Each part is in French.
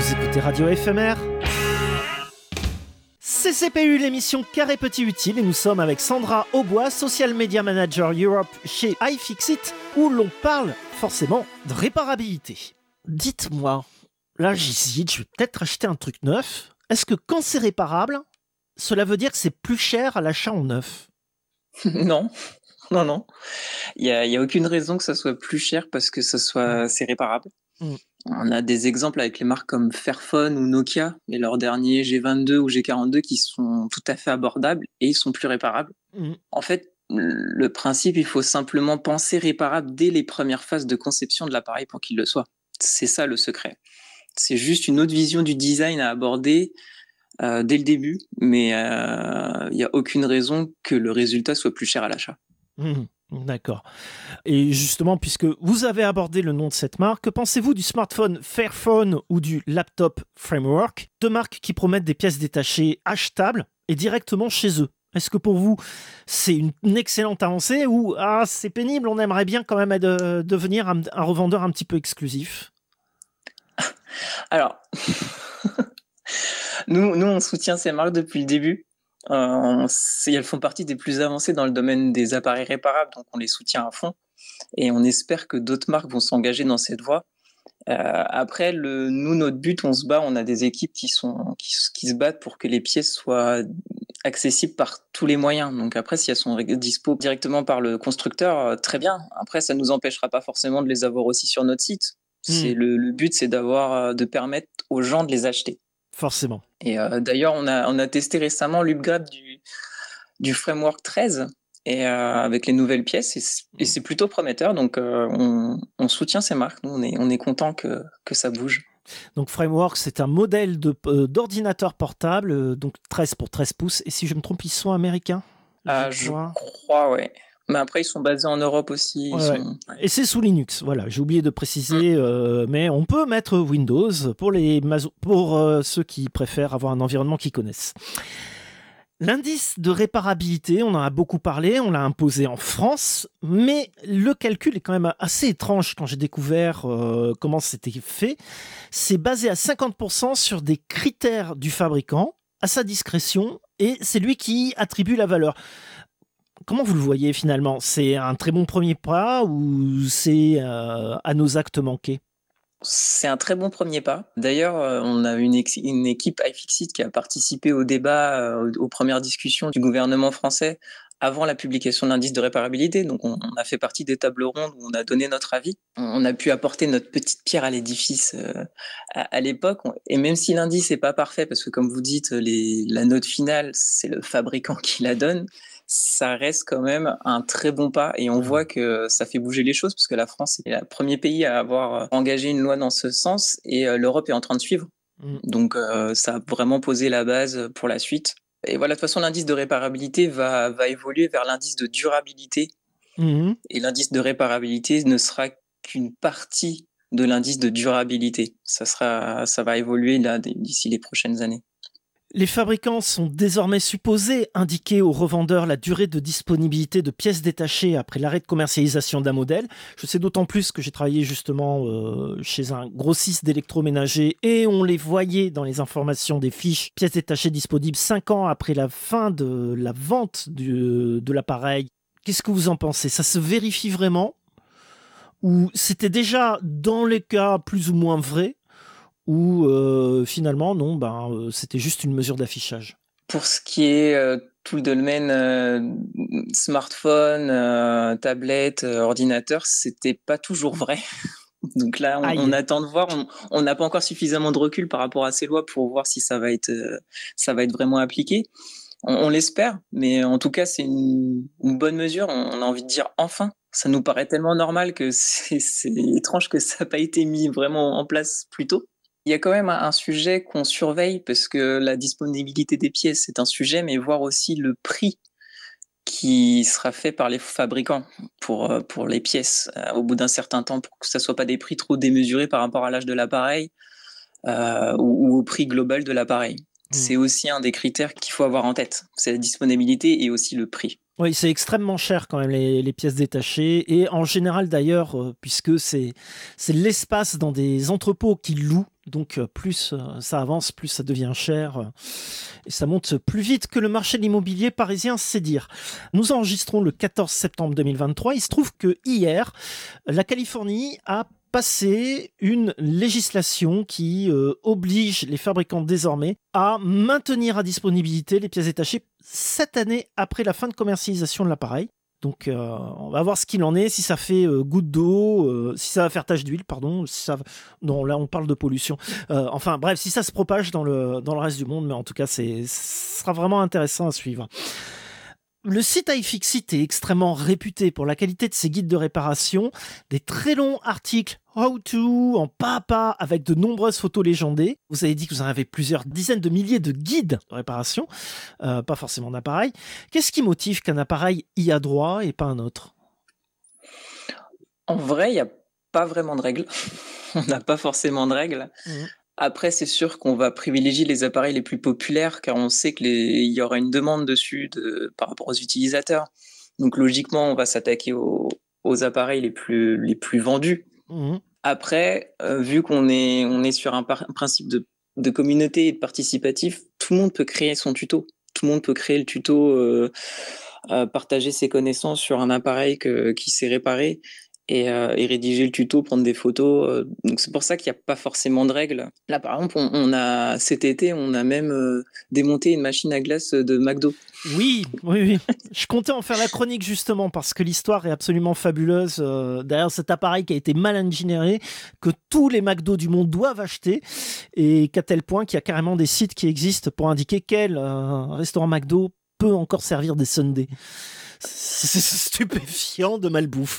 Vous écoutez Radio FMR. CCPU, l'émission Carré Petit Utile, et nous sommes avec Sandra Aubois, Social Media Manager Europe chez iFixit, où l'on parle forcément de réparabilité. Dites-moi, là j'hésite, je vais peut-être acheter un truc neuf. Est-ce que quand c'est réparable, cela veut dire que c'est plus cher à l'achat en neuf? Non, non. Il y a aucune raison que ça soit plus cher parce que c'est réparable. Mm. On a des exemples avec les marques comme Fairphone ou Nokia et leurs derniers G22 ou G42 qui sont tout à fait abordables et ils sont plus réparables. En fait, le principe, il faut simplement penser réparable dès les premières phases de conception de l'appareil pour qu'il le soit. C'est ça le secret. C'est juste une autre vision du design à aborder dès le début, mais il n'y a aucune raison que le résultat soit plus cher à l'achat. D'accord. Et justement, puisque vous avez abordé le nom de cette marque, que pensez-vous du smartphone Fairphone ou du laptop Framework, deux marques qui promettent des pièces détachées achetables et directement chez eux? Est-ce que pour vous, c'est une excellente avancée ou c'est pénible, on aimerait bien quand même devenir un revendeur un petit peu exclusif? Alors, nous, on soutient ces marques depuis le début. Elles font partie des plus avancées dans le domaine des appareils réparables, donc on les soutient à fond. Et on espère que d'autres marques vont s'engager dans cette voie. Après, notre but, on se bat, on a des équipes qui se battent pour que les pièces soient accessibles par tous les moyens. Donc après, si elles sont dispo directement par le constructeur, très bien. Après, ça nous empêchera pas forcément de les avoir aussi sur notre site. Le but, c'est de permettre aux gens de les acheter. Forcément. Et d'ailleurs, on a testé récemment l'upgrade du Framework 13 et avec les nouvelles pièces et c'est plutôt prometteur. Donc on soutient ces marques. Nous, on est content que ça bouge. Donc Framework, c'est un modèle d'ordinateur portable, donc 13 pour 13 pouces. Et si je me trompe, ils sont américains? Je crois, ouais. Mais après, ils sont basés en Europe aussi. Ouais. Et c'est sous Linux, voilà. J'ai oublié de préciser, mais on peut mettre Windows pour ceux qui préfèrent avoir un environnement qu'ils connaissent. L'indice de réparabilité, on en a beaucoup parlé, on l'a imposé en France, mais le calcul est quand même assez étrange quand j'ai découvert comment c'était fait. C'est basé à 50% sur des critères du fabricant, à sa discrétion, et c'est lui qui attribue la valeur. Comment vous le voyez finalement? C'est un très bon premier pas ou c'est à nos actes manqués? C'est un très bon premier pas. D'ailleurs, on a une équipe iFixit qui a participé au débat, aux premières discussions du gouvernement français avant la publication de l'indice de réparabilité. Donc, on a fait partie des tables rondes où on a donné notre avis. On a pu apporter notre petite pierre à l'édifice à l'époque. Et même si l'indice n'est pas parfait, parce que comme vous dites, la note finale, c'est le fabricant qui la donne, ça reste quand même un très bon pas et on voit que ça fait bouger les choses parce que la France est le premier pays à avoir engagé une loi dans ce sens et l'Europe est en train de suivre. Donc ça a vraiment posé la base pour la suite. Et voilà, de toute façon, l'indice de réparabilité va évoluer vers l'indice de durabilité. Et l'indice de réparabilité ne sera qu'une partie de l'indice de durabilité. Ça va évoluer là d'ici les prochaines années. Les fabricants sont désormais supposés indiquer aux revendeurs la durée de disponibilité de pièces détachées après l'arrêt de commercialisation d'un modèle. Je sais d'autant plus que j'ai travaillé justement chez un grossiste d'électroménager et on les voyait dans les informations des fiches pièces détachées disponibles 5 ans après la fin de la vente de l'appareil. Qu'est-ce que vous en pensez? Ça se vérifie vraiment? Ou c'était déjà dans les cas plus ou moins vrais? Ou finalement, non, c'était juste une mesure d'affichage? Pour ce qui est tout le domaine smartphone, tablette, ordinateur, c'était pas toujours vrai. Donc là, on attend de voir. On n'a pas encore suffisamment de recul par rapport à ces lois pour voir si ça va être vraiment appliqué. On l'espère, mais en tout cas, c'est une bonne mesure. On a envie de dire enfin. Ça nous paraît tellement normal que c'est étrange que ça n'a pas été mis vraiment en place plus tôt. Il y a quand même un sujet qu'on surveille parce que la disponibilité des pièces, c'est un sujet, mais voir aussi le prix qui sera fait par les fabricants pour les pièces au bout d'un certain temps pour que ça soit pas des prix trop démesurés par rapport à l'âge de l'appareil ou au prix global de l'appareil. C'est aussi un des critères qu'il faut avoir en tête. C'est la disponibilité et aussi le prix. Oui, c'est extrêmement cher quand même les pièces détachées et en général d'ailleurs, puisque c'est l'espace dans des entrepôts qui louent, donc plus ça avance, plus ça devient cher et ça monte plus vite que le marché de l'immobilier parisien, c'est dire. Nous enregistrons le 14 septembre 2023. Il se trouve que hier, la Californie a passé une législation qui oblige les fabricants désormais à maintenir à disponibilité les pièces détachées 7 années après la fin de commercialisation de l'appareil. Donc on va voir ce qu'il en est, si ça fait goutte d'eau, si ça va faire tache d'huile, pardon. Si ça... Non, là on parle de pollution. Enfin bref, si ça se propage dans le reste du monde, mais en tout cas, ce sera vraiment intéressant à suivre. Le site iFixit est extrêmement réputé pour la qualité de ses guides de réparation, des très longs articles how-to en pas à pas avec de nombreuses photos légendées. Vous avez dit que vous en avez plusieurs dizaines de milliers de guides de réparation, pas forcément d'appareil. Qu'est-ce qui motive qu'un appareil y a droit et pas un autre ? En vrai, il n'y a pas vraiment de règles. On n'a pas forcément de règles. Après, c'est sûr qu'on va privilégier les appareils les plus populaires car on sait qu'il y aura une demande dessus par rapport aux utilisateurs. Donc logiquement, on va s'attaquer aux appareils les plus vendus. Après, vu qu'on est sur un principe de communauté et de participatif, tout le monde peut créer son tuto. Tout le monde peut créer le tuto, partager ses connaissances sur un appareil qui s'est réparé. Et rédiger le tuto, prendre des photos. Donc c'est pour ça qu'il n'y a pas forcément de règles. Là, par exemple, cet été, on a même démonté une machine à glace de McDo. Oui. Je comptais en faire la chronique justement parce que l'histoire est absolument fabuleuse derrière cet appareil qui a été mal ingénieré, que tous les McDo du monde doivent acheter et qu'à tel point qu'il y a carrément des sites qui existent pour indiquer quel restaurant McDo peut encore servir des sundaes. C'est stupéfiant de malbouffe.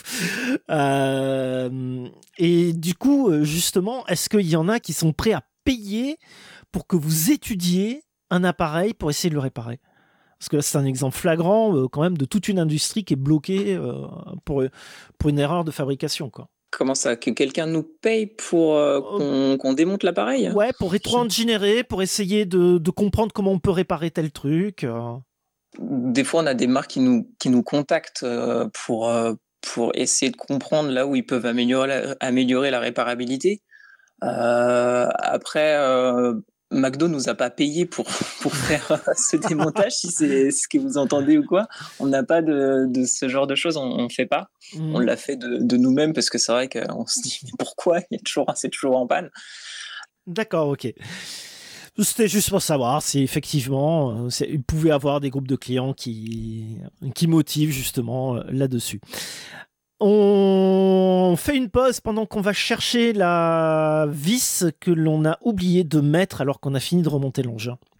Et du coup, justement, est-ce qu'il y en a qui sont prêts à payer pour que vous étudiez un appareil pour essayer de le réparer ? Parce que là, c'est un exemple flagrant quand même de toute une industrie qui est bloquée pour une erreur de fabrication, quoi. Comment ça ? Que quelqu'un nous paye pour qu'on démonte l'appareil ? Ouais, pour rétro-ingénierer, pour essayer de comprendre comment on peut réparer tel truc. Des fois, on a des marques qui nous contactent pour essayer de comprendre là où ils peuvent améliorer la réparabilité. Après, McDo nous a pas payé pour faire ce démontage, si c'est ce que vous entendez ou quoi. On n'a pas de ce genre de choses, on fait pas. On l'a fait de nous-mêmes parce que c'est vrai qu'on se dit mais pourquoi c'est toujours en panne. D'accord, ok. C'était juste pour savoir si effectivement il pouvait y avoir des groupes de clients qui motivent justement là-dessus. On fait une pause pendant qu'on va chercher la vis que l'on a oublié de mettre alors qu'on a fini de remonter l'engin.